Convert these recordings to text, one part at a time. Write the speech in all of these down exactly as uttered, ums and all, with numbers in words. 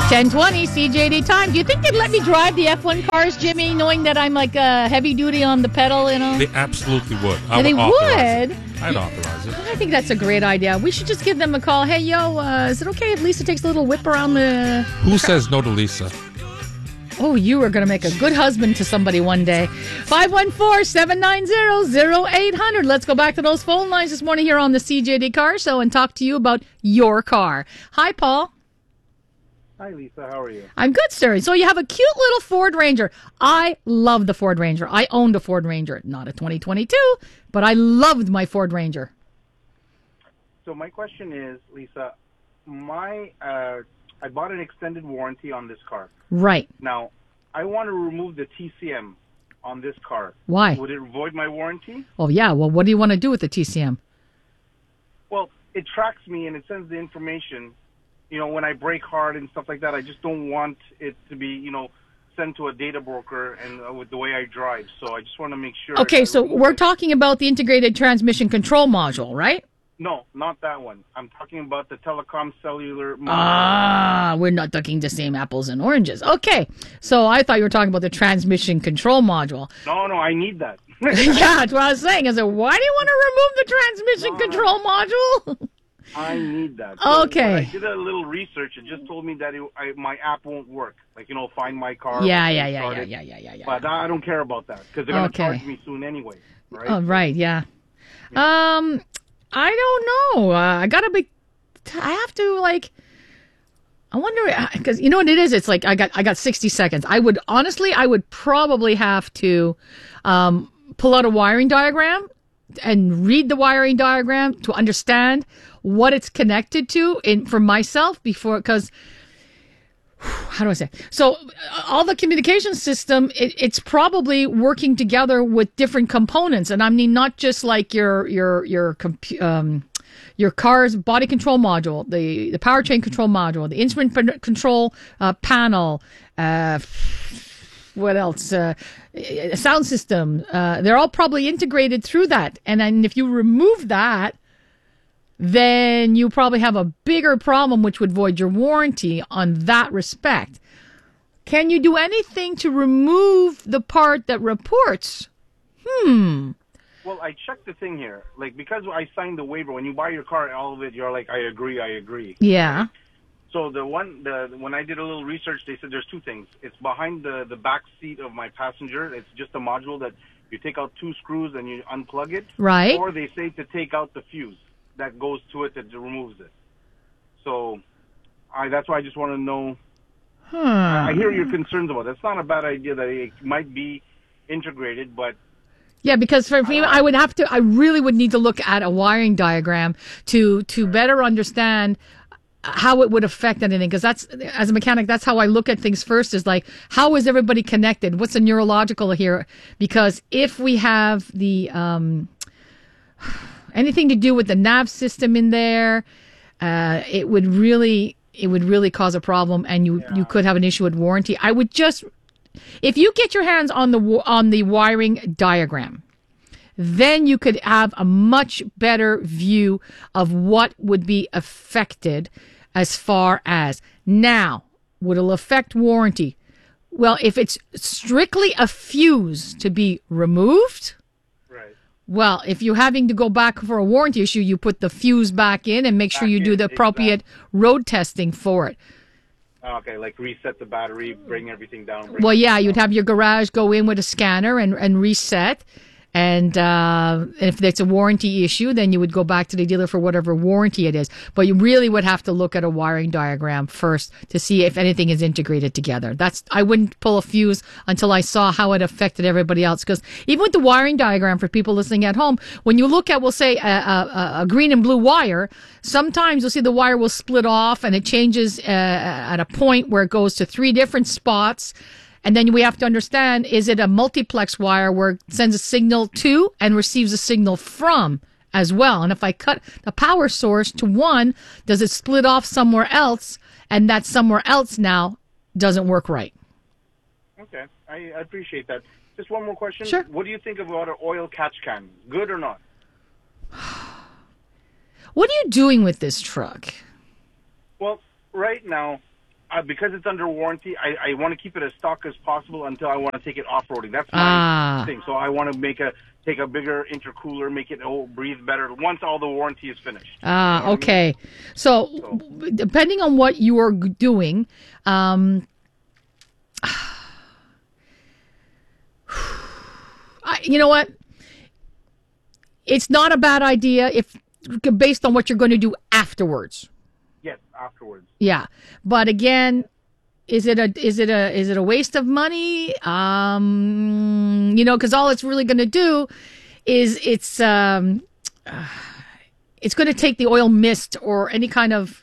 ten twenty C J D time. Do you think they'd let me drive the F one cars, Jimmy, knowing that I'm like uh, heavy duty on the pedal, you know? They absolutely would. I they would authorize would? it. I'd authorize it. I think that's a great idea. We should just give them a call. Hey, yo, uh, is it okay if Lisa takes a little whip around the... Who says no to Lisa? Oh, you are going to make a good husband to somebody one day. five one four, seven nine zero, zero eight zero zero. Let's go back to those phone lines this morning here on the C J D Car Show and talk to you about your car. Hi, Paul. Hi, Lisa. How are you? I'm good, sir. So you have a cute little Ford Ranger. I love the Ford Ranger. I owned a Ford Ranger. Not a twenty twenty-two, but I loved my Ford Ranger. So my question is, Lisa, my uh, I bought an extended warranty on this car. Right. Now, I want to remove the T C M on this car. Why? Would it void my warranty? Oh, yeah. Well, what do you want to do with the T C M? Well, it tracks me and it sends the information. You know, when I brake hard and stuff like that, I just don't want it to be, you know, sent to a data broker and uh, with the way I drive. So I just want to make sure. Okay, I so remove we're it. talking about the integrated transmission control module, right? No, not that one. I'm talking about the telecom cellular module. Ah, we're not talking the same apples and oranges. Okay, so I thought you were talking about the transmission control module. No, no, I need that. Yeah, that's what I was saying. I said, why do you want to remove the transmission No, control module? I need that. So Okay. when I did a little research. It just told me that it, I, my app won't work. Like, you know, find my car. Yeah, and yeah, yeah, start yeah, it. yeah, yeah, yeah, yeah. But I don't care about that because they're going to Okay. charge me soon anyway. Right? Oh, right, yeah. Um, I don't know. Uh, I gotta be. I have to like. I wonder because you know what it is. It's like I got I got sixty seconds. I would honestly, I would probably have to um, pull out a wiring diagram and read the wiring diagram to understand what it's connected to in for myself before because. How do I say? So uh, all the communication system, it, it's probably working together with different components, and I mean not just like your your your compu- um, your car's body control module, the the powertrain control module, the instrument p- control uh, panel. Uh, what else? Uh, a sound system. Uh, they're all probably integrated through that, and then if you remove that, then you probably have a bigger problem, which would void your warranty on that respect. Can you do anything to remove the part that reports? Hmm. Well, I checked the thing here. Like, because I signed the waiver, when you buy your car, all of it, you're like, I agree, I agree. Yeah. So the one, the when I did a little research, they said there's two things. It's behind the, the back seat of my passenger. It's just a module that you take out two screws and you unplug it. Right. Or they say to take out the fuse that goes to it that removes it. So I that's why I just want to know. Hmm. I hear your concerns about it. It's not a bad idea that it might be integrated, but Yeah, because for me, I would have to. I really would need to look at a wiring diagram to to better understand how it would affect anything. Because that's, as a mechanic, that's how I look at things first. Is like, how is everybody connected? What's the neurological here? Because if we have the um, anything to do with the nav system in there, uh, it would really it would really cause a problem, and you Yeah. you could have an issue with warranty. I would just. If you get your hands on the on the wiring diagram, then you could have a much better view of what would be affected as far as now, would it affect warranty? Well, if it's strictly a fuse to be removed, right. well, if you're having to go back for a warranty issue, you put the fuse back in and make sure Back you do in, the appropriate road testing for it. Okay, like reset the battery, bring everything down. Bring Well, it yeah, down. you'd have your garage go in with a scanner and, and reset. And uh, if it's a warranty issue, then you would go back to the dealer for whatever warranty it is. But you really would have to look at a wiring diagram first to see if anything is integrated together. That's I wouldn't pull a fuse until I saw how it affected everybody else. Because even with the wiring diagram, for people listening at home, when you look at, we'll say, a, a, a green and blue wire, sometimes you'll see the wire will split off and it changes uh, at a point where it goes to three different spots. And then we have to understand, is it a multiplex wire where it sends a signal to and receives a signal from as well? And if I cut the power source to one, does it split off somewhere else? And that somewhere else now doesn't work right. Okay, I, I appreciate that. Just one more question. Sure. What do you think about an oil catch can? Good or not? What are you doing with this truck? Well, right now, uh, because it's under warranty, I, I want to keep it as stock as possible until I want to take it off-roading. That's my Ah. thing. So I want to make a take a bigger intercooler, make it oh, breathe better once all the warranty is finished. Ah, You know what I okay. So, So- depending on what you are g- doing, um, I, you know what? It's not a bad idea if based on what you're going to do afterwards. Yes, afterwards. Yeah, but again, is it a is it a is it a waste of money? Um, you know, because all it's really going to do is it's um, uh, it's going to take the oil mist or any kind of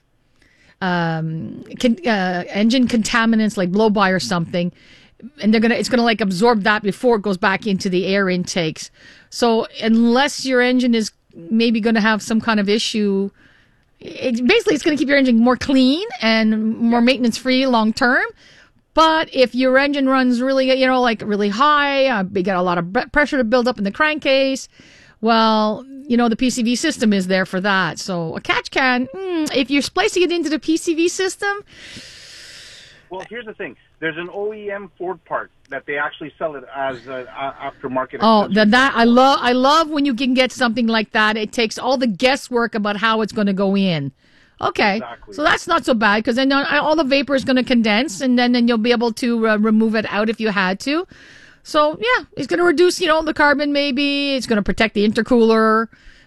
um, con- uh, engine contaminants like blow by or something, and they're gonna it's gonna like absorb that before it goes back into the air intakes. So unless your engine is maybe going to have some kind of issue. It, basically, it's going to keep your engine more clean and more maintenance free long term. But if your engine runs really, you know, like really high, uh, you got a lot of bre- pressure to build up in the crankcase. Well, you know, the P C V system is there for that. So a catch can, mm, if you're splicing it into the P C V system, Well, here's the thing. There's an O E M Ford part that they actually sell it as an aftermarket. oh, accessory. then that I love. I love when you can get something like that. It takes all the guesswork about how it's going to go in. Okay, Exactly. so that's not so bad because then uh, all the vapor is going to condense, and then then you'll be able to uh, remove it out if you had to. So yeah, it's going to reduce, you know, the carbon. Maybe it's going to protect the intercooler,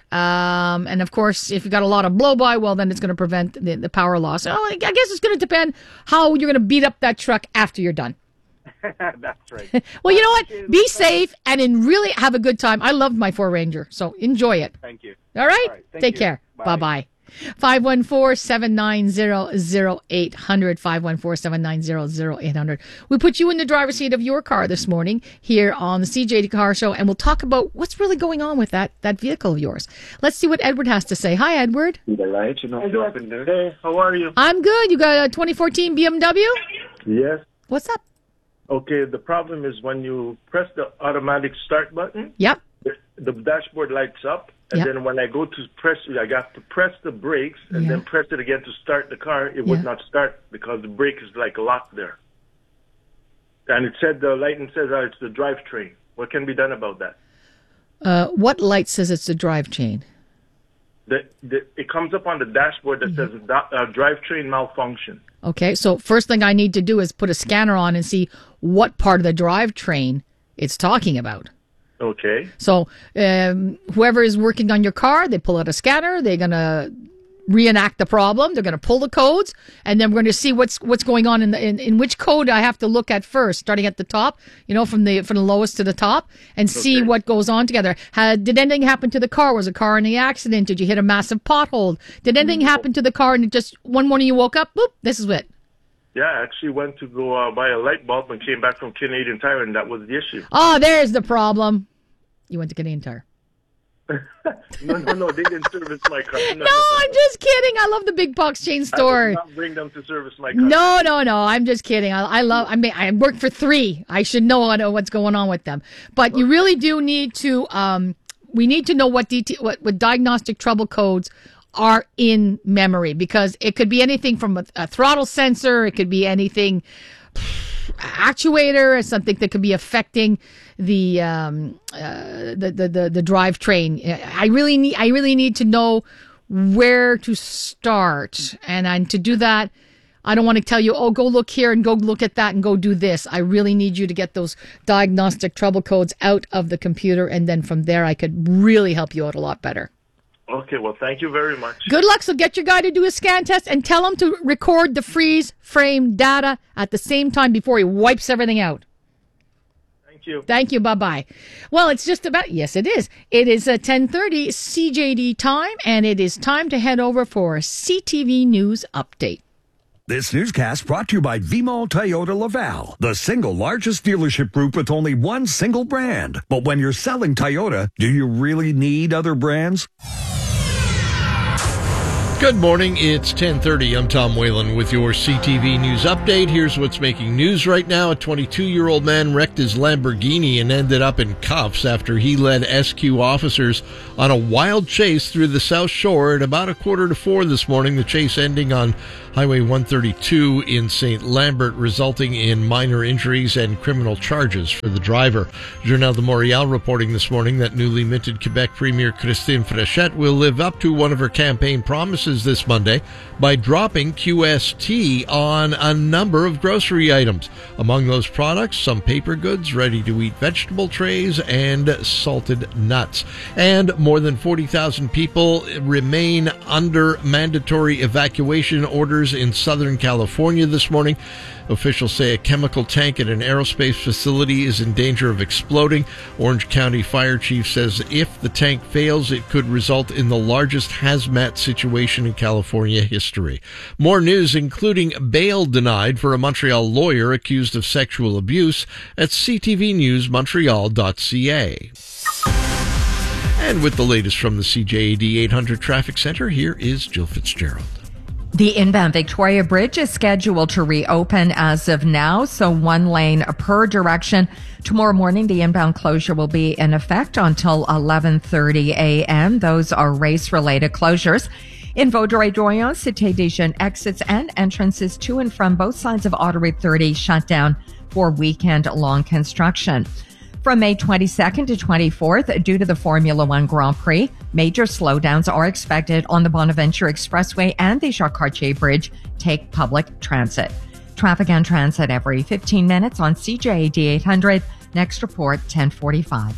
um, and of course, if you got a lot of blow by, well, then it's going to prevent the, the power loss. So I guess it's going to depend how you're going to beat up that truck after you're done. That's right. Well, you know what? Be safe and in really have a good time. I loved my Ford Ranger, so enjoy it. Thank you. All right? All right, thank Take you. care. Bye. Bye-bye. five one four, seven nine zero, zero eight hundred, five one four, seven nine zero, zero eight hundred. We put you in the driver's seat of your car this morning here on the C J D Car Show, and we'll talk about what's really going on with that, that vehicle of yours. Let's see what Edward has to say. Hi, Edward. The light, you know, up in there. Hey, how are you? I'm good. You got a twenty fourteen B M W? Yes. What's up? Okay, the problem is when you press the automatic start button, Yep. the, the dashboard lights up, and Yep. then when I go to press, I got to press the brakes and Yeah. then press it again to start the car. It Yeah. would not start because the brake is like locked there. And it said, the lighting says uh, it's the drivetrain. What can be done about that? Uh, what light says it's the drive chain? The, the, it comes up on the dashboard that says Mm-hmm. uh, drivetrain malfunction. Okay, so first thing I need to do is put a scanner on and see what part of the drivetrain it's talking about. Okay. So um, whoever is working on your car, they pull out a scanner. They're gonna reenact the problem. They're gonna pull the codes, and then we're going to see what's what's going on in the in, in which code I have to look at first, starting at the top. You know, from the from the lowest to the top, and see Okay. what goes on together. Had, did anything happen to the car? Was the car in the accident? Did you hit a massive pothole? Did anything happen to the car? And it just one morning you woke up, boop, this is it. Yeah, I actually went to go uh, buy a light bulb and came back from Canadian Tire, and that was the issue. Oh, there's the problem. You went to Canadian Tire. No, no, no, they didn't service my car. No, No, I'm just kidding. I love the big box chain I did store. not bring them to service my car. No, no, no. I'm just kidding. I, I love. I mean, I work for three. I should know what, what's going on with them. But you really do need to. Um, we need to know what, D T, what what diagnostic trouble codes are in memory, because it could be anything from a, a throttle sensor. It could be anything. Actuator or something that could be affecting the um uh, the the the, the drivetrain. I really need I really need to know where to start, and and to do that, I don't want to tell you, oh, go look here and go look at that and go do this. I really need you to get those diagnostic trouble codes out of the computer, and then from there I could really help you out a lot better. Okay, well, thank you very much. Good luck. So get your guy to do a scan test and tell him to record the freeze frame data at the same time before he wipes everything out. Thank you. Thank you. Bye-bye. Well, it's just about, yes, it is. It is uh, ten thirty C J D time, and it is time to head over for a C T V News update. This newscast brought to you by V M O Toyota Laval, the single largest dealership group with only one single brand. But when you're selling Toyota, do you really need other brands? Good morning. It's ten thirty. I'm Tom Whalen with your C T V News update. Here's what's making news right now. A twenty-two-year-old man wrecked his Lamborghini and ended up in cuffs after he led S Q officers on a wild chase through the South Shore at about a quarter to four this morning. The chase ending on Highway one thirty-two in Saint Lambert, resulting in minor injuries and criminal charges for the driver. Journal de Montréal reporting this morning that newly minted Quebec Premier Christine Fréchette will live up to one of her campaign promises this Monday by dropping Q S T on a number of grocery items. Among those products, some paper goods, ready-to-eat vegetable trays, and salted nuts. And more than forty thousand people remain under mandatory evacuation orders in Southern California this morning. Officials say a chemical tank at an aerospace facility is in danger of exploding. Orange County Fire Chief says if the tank fails, it could result in the largest hazmat situation in California history. More news, including bail denied for a Montreal lawyer accused of sexual abuse, at c t v news montreal dot c a. And with the latest from the C J A D eight hundred Traffic Center, here is Jill Fitzgerald. The inbound Victoria Bridge is scheduled to reopen as of now, so one lane per direction. Tomorrow morning, the inbound closure will be in effect until eleven thirty a.m. Those are race-related closures. In Vaudreuil-Dorion, Cité des Jeunes exits and entrances to and from both sides of Autoroute thirty shut down for weekend-long construction. From May twenty-second to twenty-fourth, due to the Formula One Grand Prix, major slowdowns are expected on the Bonaventure Expressway and the Jacques-Cartier Bridge. Take public transit. Traffic and transit every fifteen minutes on C J A D eight hundred. Next report, ten forty-five.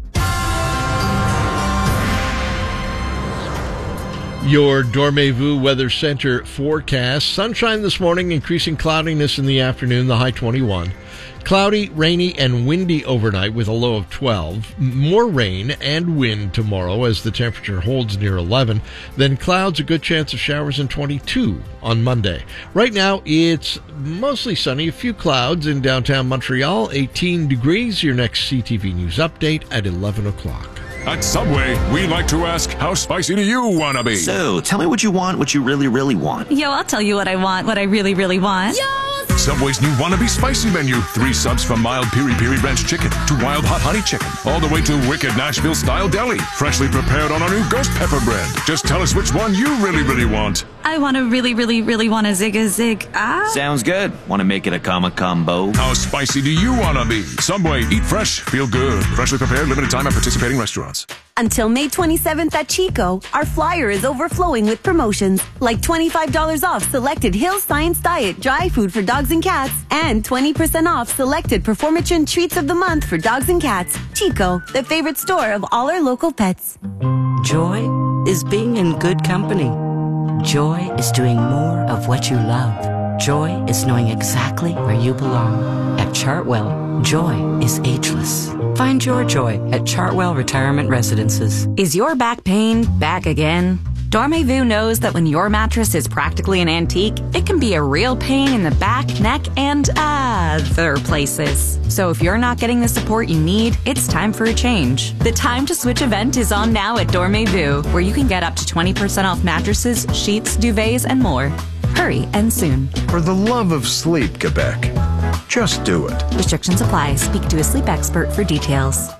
Your Dormez-vous Weather Center forecast. Sunshine this morning, increasing cloudiness in the afternoon, the high twenty-one. Cloudy, rainy, and windy overnight with a low of twelve. More rain and wind tomorrow as the temperature holds near eleven. Then clouds, a good chance of showers, and twenty-two on Monday. Right now, it's mostly sunny. A few clouds in downtown Montreal. eighteen degrees. Your next C T V News update at eleven o'clock. At Subway, we like to ask, how spicy do you want to be? So, tell me what you want, what you really, really want. Yo, I'll tell you what I want, what I really, really want. Yo! Subway's new Wannabe Spicy menu. Three subs from mild piri-piri ranch chicken to wild hot honey chicken, all the way to wicked Nashville-style deli, freshly prepared on our new ghost pepper bread. Just tell us which one you really, really want. I want to really, really, really want a zig-a-zig. Ah. Sounds good. Want to make it a comma combo? How spicy do you want to be? Subway, eat fresh, feel good. Freshly prepared, limited time at participating restaurants. Until May twenty-seventh at Chico, our flyer is overflowing with promotions, like twenty-five dollars off selected Hill Science Diet dry food for dogs and cats, and twenty percent off selected Performatrin treats of the month for dogs and cats. Chico, the favorite store of all our local pets. Joy is being in good company. Joy is doing more of what you love. Joy is knowing exactly where you belong. At Chartwell, joy is ageless. Find your joy at Chartwell Retirement Residences. Is your back pain back again? Dormez-vous knows that when your mattress is practically an antique, it can be a real pain in the back, neck, and other places. So if you're not getting the support you need, it's time for a change. The Time to Switch event is on now at Dormez-vous, where you can get up to twenty percent off mattresses, sheets, duvets, and more. Hurry and soon. For the love of sleep, Quebec, just do it. Restrictions apply. Speak to a sleep expert for details.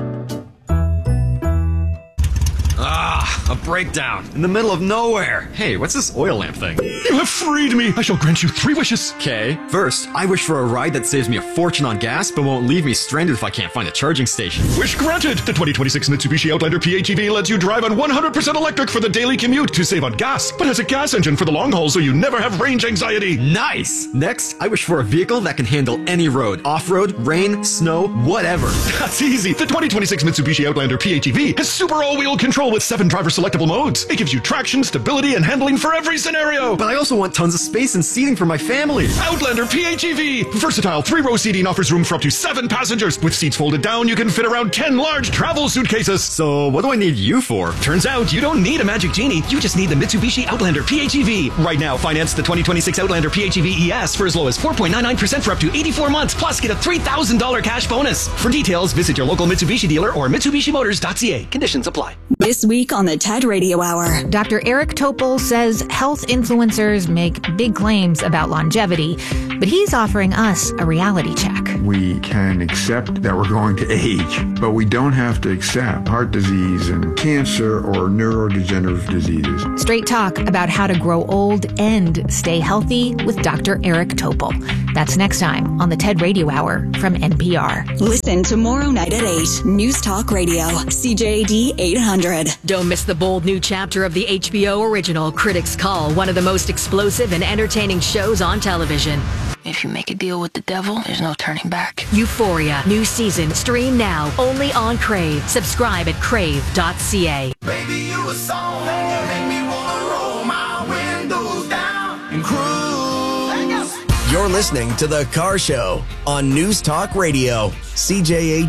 Ah, a breakdown in the middle of nowhere. Hey, what's this oil lamp thing? You have freed me. I shall grant you three wishes. Okay. First, I wish for a ride that saves me a fortune on gas, but won't leave me stranded if I can't find a charging station. Wish granted. The twenty twenty-six Mitsubishi Outlander P H E V lets you drive on one hundred percent electric for the daily commute to save on gas, but has a gas engine for the long haul so you never have range anxiety. Nice. Next, I wish for a vehicle that can handle any road. Off-road, rain, snow, whatever. That's easy. The twenty twenty-six Mitsubishi Outlander P H E V has super all-wheel control with seven driver selectable modes. It gives you traction, stability, and handling for every scenario. But I also want tons of space and seating for my family. Outlander P H E V. Versatile three-row seating offers room for up to seven passengers. With seats folded down, you can fit around ten large travel suitcases. So what do I need you for? Turns out you don't need a magic genie. You just need the Mitsubishi Outlander P H E V. Right now, finance the twenty twenty-six Outlander P H E V E S for as low as four point nine nine percent for up to eighty-four months. Plus, get a three thousand dollars cash bonus. For details, visit your local Mitsubishi dealer or Mitsubishi Motors dot C A. Conditions apply. This week on the TED Radio Hour, Doctor Eric Topol says health influencers make big claims about longevity, but he's offering us a reality check. We can accept that we're going to age, but we don't have to accept heart disease and cancer or neurodegenerative diseases. Straight talk about how to grow old and stay healthy with Doctor Eric Topol. That's next time on the TED Radio Hour from N P R. Listen tomorrow night at eight. News Talk Radio, C J A D eight hundred. Don't miss the bold new chapter of the H B O original Critics Call, one of the most explosive and entertaining shows on television. If you make a deal with the devil, there's no turning back. Euphoria, new season, stream now, only on Crave. Subscribe at crave dot c a. Baby, you a song that make me wanna roll my windows down and cruise. You're listening to The Car Show on News Talk Radio, C J A